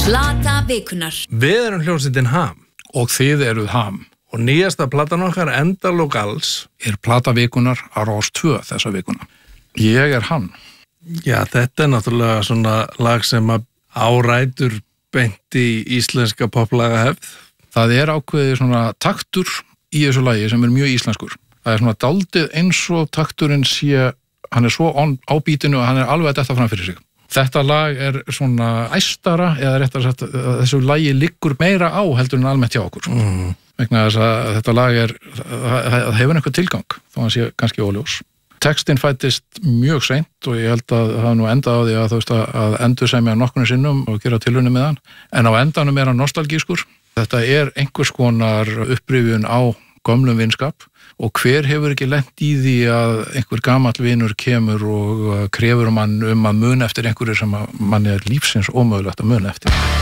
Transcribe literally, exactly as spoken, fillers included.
Plata vikunar. Við erum hljómsveitin Ham og þið eruð Ham. og nýjasta platan okkar Endal og Gals er plata vikunar á Rás tvö þessa vikuna. Ég er hann. Já, þetta er náttúrulega svona lag sem að árætur beint í íslenska poplaga hefð. Það er ákveðið svona taktur í þessu lagi sem er mjög íslenskur. Það er svona daldið eins og takturinn sé, hann er svo on, á bítinu og hann er alveg að detta fram fyrir sig. Þetta lag er svona æstara, eða réttar sagt, þessu lagi liggur meira á heldur en almennt hjá okkur. Mm. Vegna þess að þetta lag er, það hefur einhver tilgang, þó hann sé kannski óljós. Textinn fættist mjög seint og ég held að það nú endað á því að þú veist að endur semja nokkurnu sinnum og gera tilraunir með hann. En á endanum er hann nostalgískur. Þetta er einhvers konar upprifjun á gömlum vinskap og hver hefur ekki lent í því að einhver gamall vinur kemur og krefur mann um að muna eftir einhverju sem mann er lífsins ómögulegt að muna eftir.